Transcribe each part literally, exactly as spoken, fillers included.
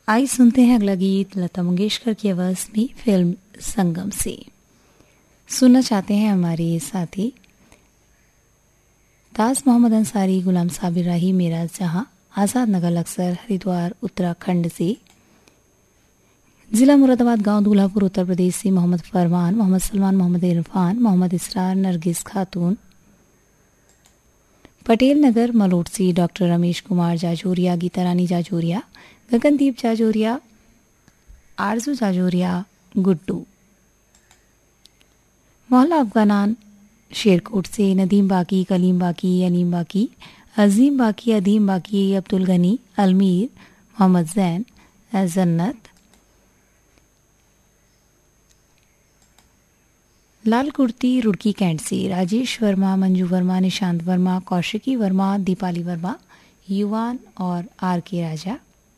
आई सुनते हैं अगला गीत लता मंगेशकर की आवाज में फिल्म संगम से। सुनना चाहते हैं हमारे साथी ताज मोहम्मद अंसारी, गुलाम साबिर राही, मेरा जहां, आजाद नगर लक्सर, हरिद्वार उत्तराखंड से, जिला मुरादाबाद, गांव दूल्हापुर उत्तर प्रदेश से मोहम्मद फरमान, मोहम्मद सलमान, मोहम्मद इरफान, मोहम्मद इसरार, नरगिस खातून, पटेल नगर मलोट से डॉक्टर रमेश कुमार जाजोरिया, गीता रानी जाजोरिया, गगनदीप जाजोरिया, आरजू जाजोरिया, गुड्डू, मोहल्ला अफगानान शेरकोट से, नदीम बाकी, कलीम बाकी, अलीम बाकी, अजीम बाकी, अदीम बाकी, अब्दुल गनी, अलमीर, मोहम्मद जैन, जन्नत, लाल कुर्ती रुड़की कैंट से, राजेश वर्मा, मंजू वर्मा, निशांत वर्मा, कौशिकी वर्मा, दीपाली वर्मा, युवान और आर के राजा।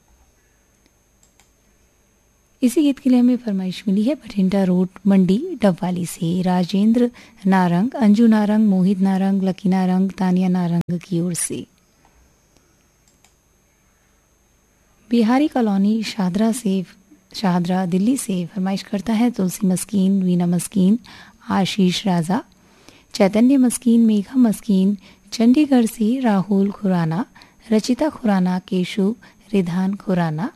इसी गीत के लिए हमें फरमाइश मिली है बठिंडा रोड मंडी डबवाली से, राजेंद्र नारंग, अंजू नारंग, मोहित नारंग, लकी नारंग, तानिया नारंग की ओर से। बिहारी कॉलोनी शाहदरा से, शाहदरा दिल्ली से फरमाइश करता है तुलसी मस्कीन, वीना मस्कीन, आशीष राजा, चैतन्य मस्कीन, मेघा मस्कीन, चंडीगढ़ से राहुल खुराना, रचिता खुराना, केशु रिधान खुराना,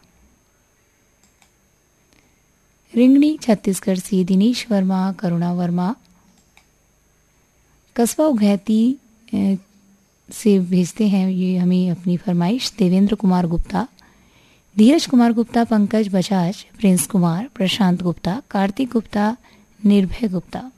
रिंगणी छत्तीसगढ़ से दिनेश वर्मा, करुणा वर्मा, कस्बा उघैती से भेजते हैं ये हमें अपनी फरमाइश देवेंद्र कुमार गुप्ता, धीरज कुमार गुप्ता, पंकज बजाज, प्रिंस कुमार, प्रशांत गुप्ता, कार्तिक गुप्ता, निर्भय गुप्ता।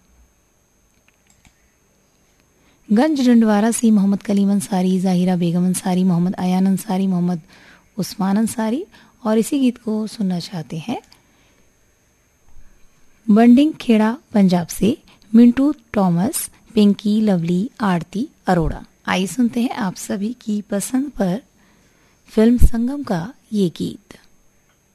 गंज डंडवारा से मोहम्मद कलीम अंसारी, जाहिरा बेगम अंसारी, मोहम्मद अयान अंसारी, मोहम्मद उस्मान अंसारी और इसी गीत को सुनना चाहते हैं बंडिंग खेड़ा पंजाब से मिंटू टॉमस, पिंकी, लवली, आरती, अरोड़ा। आइए सुनते हैं आप सभी की पसंद पर फिल्म संगम का ये गीत।